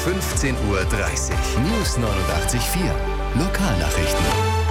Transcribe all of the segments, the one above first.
15:30 Uhr. News 89.4. Lokalnachrichten.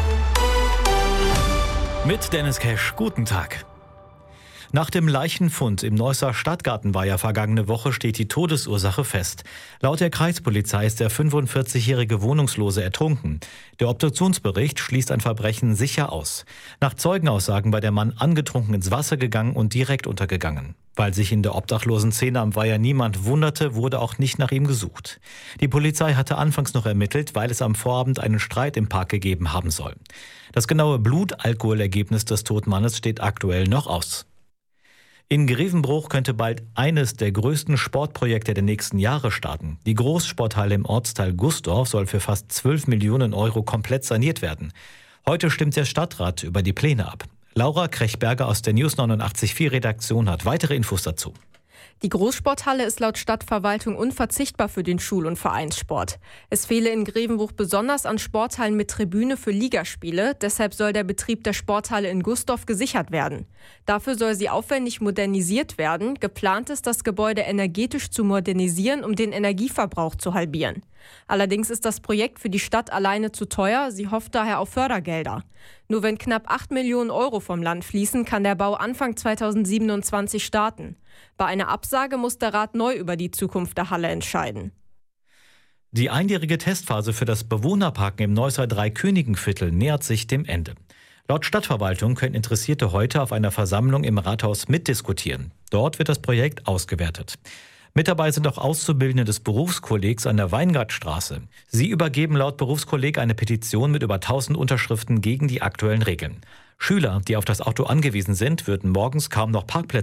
Mit Dennis Kesch, guten Tag. Nach dem Leichenfund im Neusser Stadtgartenweiher vergangene Woche steht die Todesursache fest. Laut der Kreispolizei ist der 45-jährige Wohnungslose ertrunken. Der Obduktionsbericht schließt ein Verbrechen sicher aus. Nach Zeugenaussagen war der Mann angetrunken ins Wasser gegangen und direkt untergegangen. Weil sich in der obdachlosen Szene am Weiher niemand wunderte, wurde auch nicht nach ihm gesucht. Die Polizei hatte anfangs noch ermittelt, weil es am Vorabend einen Streit im Park gegeben haben soll. Das genaue Blutalkoholergebnis des toten Mannes steht aktuell noch aus. In Grevenbruch könnte bald eines der größten Sportprojekte der nächsten Jahre starten. Die Großsporthalle im Ortsteil Gustorf soll für fast 12 Millionen Euro komplett saniert werden. Heute stimmt der Stadtrat über die Pläne ab. Laura Krechberger aus der News 89.4 Redaktion hat weitere Infos dazu. Die Großsporthalle ist laut Stadtverwaltung unverzichtbar für den Schul- und Vereinssport. Es fehle in Grevenbruch besonders an Sporthallen mit Tribüne für Ligaspiele. Deshalb soll der Betrieb der Sporthalle in Gustorf gesichert werden. Dafür soll sie aufwendig modernisiert werden. Geplant ist, das Gebäude energetisch zu modernisieren, um den Energieverbrauch zu halbieren. Allerdings ist das Projekt für die Stadt alleine zu teuer. Sie hofft daher auf Fördergelder. Nur wenn knapp 8 Millionen Euro vom Land fließen, kann der Bau Anfang 2027 starten. Bei einer Absage muss der Rat neu über die Zukunft der Halle entscheiden. Die einjährige Testphase für das Bewohnerparken im Neusser Dreikönigenviertel nähert sich dem Ende. Laut Stadtverwaltung können Interessierte heute auf einer Versammlung im Rathaus mitdiskutieren. Dort wird das Projekt ausgewertet. Mit dabei sind auch Auszubildende des Berufskollegs an der Weingartstraße. Sie übergeben laut Berufskolleg eine Petition mit über 1000 Unterschriften gegen die aktuellen Regeln. Schüler, die auf das Auto angewiesen sind, würden morgens kaum noch Parkplätze